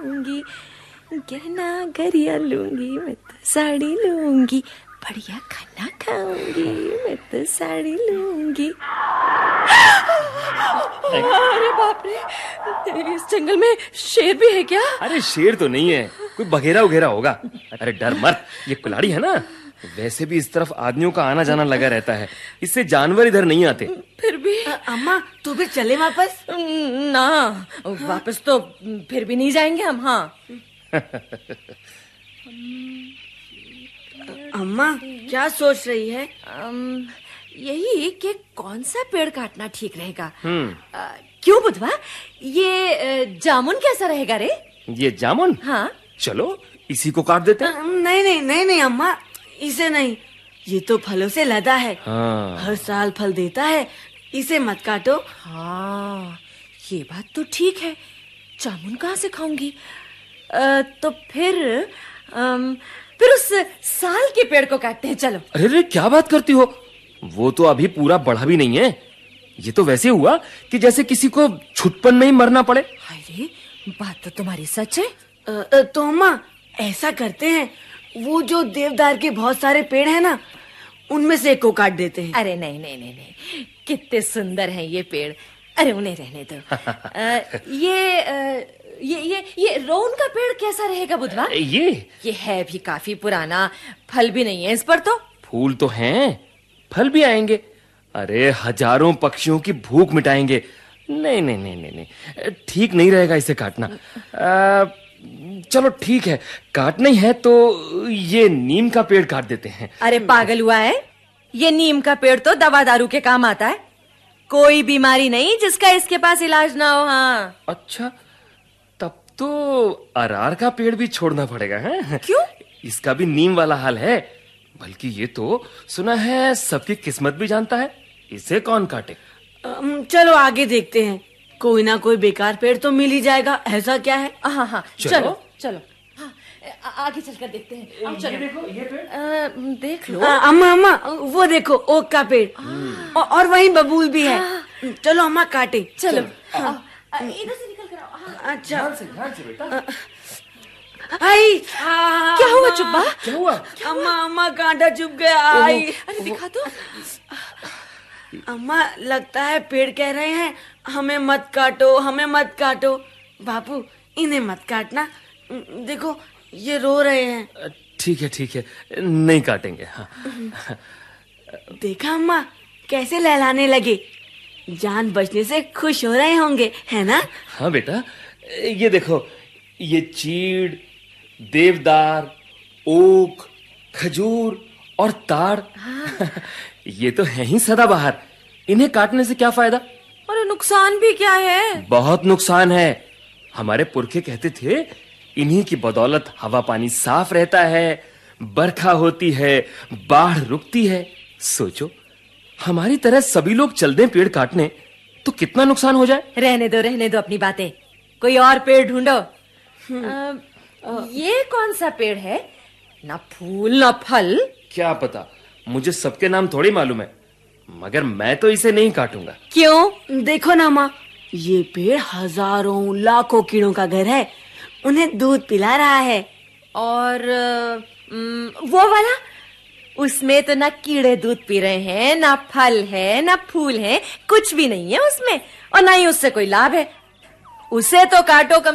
लूंगी, गहना गरिया लूंगी, मैं तो साड़ी लूंगी, बढ़िया खाना खाऊंगी, मैं तो साड़ी लूंगी। अरे बाप रे, इस जंगल में शेर भी है क्या? अरे शेर तो नहीं है, कोई बघेरा वगैरह होगा। अरे डर मत, ये कुल्हाड़ी है ना, वैसे भी इस तरफ आदमियों का आना जाना लगा रहता है, इससे जानवर इधर नहीं आते। फिर भी अम्मा तो फिर चले वापस? ना, वापस तो फिर भी नहीं जाएंगे हम। हाँ अम्मा क्या सोच रही है? यही कि कौन सा पेड़ काटना ठीक रहेगा। क्यों बुधवा, ये जामुन कैसा रहेगा रे? ये जामुन? हाँ चलो इसी को काट देते हैं। नहीं अम्मा, इसे नहीं, ये तो फलों से लदा है। हाँ। हर साल फल देता है, इसे मत काटो। हाँ ये बात तो ठीक है, जामुन कहाँ से खाऊंगी? तो फिर उस साल के पेड़ को काटते हैं। चलो। अरे क्या बात करती हो, वो तो अभी पूरा बढ़ा भी नहीं है। ये तो वैसे हुआ कि जैसे किसी को छुटपन में ही मरना पड़े। अरे बात तो तुम्हारी सच है। तो अम्मा ऐसा करते हैं, वो जो देवदार के बहुत सारे पेड़ हैं ना, उनमें से एक को काट देते हैं। अरे नहीं, कितने सुंदर हैं ये पेड़। अरे उन्हें रहने दो। ये रोन का पेड़ कैसा रहेगा बुधवा? ये है भी काफी पुराना, फल भी नहीं है इस पर तो। फूल तो हैं, फल भी आएंगे। अरे हजारों पक्षियों की भूख मिटाएंगे। नहीं, ठीक नहीं रहेगा इसे काटना। चलो ठीक है, काटना ही है तो ये नीम का पेड़ काट देते हैं। अरे पागल हुआ है, ये नीम का पेड़ तो दवा दारू के काम आता है। कोई बीमारी नहीं जिसका इसके पास इलाज ना हो। हाँ अच्छा, तब तो अरार का पेड़ भी छोड़ना पड़ेगा है? क्यों? इसका भी नीम वाला हाल है। बल्कि ये तो सुना है सबकी किस्मत भी जानता है, इसे कौन काटे? चलो आगे देखते हैं, कोई ना कोई बेकार पेड़ तो मिल ही जाएगा। ऐसा क्या है? हाँ चलो। हाँ, आगे चलकर देखते हैं। आओ चलो। देखो ये पेड़। देख लो। अम्मा वो देखो, ओक का पेड़। और वहीं बबूल भी है। चलो अम्मा काटे। चलो इधर से निकल कर आओ। अच्छा ध्यान से बेटा। आई क्या हुआ चुप्पा? क्या हुआ? अम्मा कांटा चुभ गया। आई अरे दिखा तो। अम्मा लगता है पेड़ कह रहे हैं हमें मत काटो। बापू इन्हें मत काटना, देखो ये रो रहे हैं। ठीक है, नहीं काटेंगे। हाँ। देखा अम्मा कैसे लहलाने लगे, जान बचने से खुश हो रहे होंगे, है ना? हाँ बेटा, ये देखो, ये चीड़, देवदार, ओक, खजूर और ताड़। ये तो है ही सदाबहार, इन्हें काटने से क्या फायदा? अरे नुकसान भी क्या है? बहुत नुकसान है। हमारे पुरखे कहते थे इन्हीं की बदौलत हवा पानी साफ रहता है, बरखा होती है, बाढ़ रुकती है। सोचो हमारी तरह सभी लोग चल दें पेड़ काटने तो कितना नुकसान हो जाए। रहने दो अपनी बातें, कोई और पेड़ ढूंढो। ये कौन सा पेड़ है? ना फूल ना फल। क्या पता, मुझे सबके नाम थोड़ी मालूम है, मगर मैं तो इसे नहीं काटूंगा। क्यों? देखो ना माँ, ये पेड़ हजारों लाखों कीड़ों का घर है, उन्हें दूध पिला रहा है। और वो वाला, उसमें तो ना कीड़े दूध पी रहे हैं, ना फल है, ना फूल है, कुछ भी नहीं है उसमें, और ना ही उससे कोई लाभ है। उसे तो काटो कम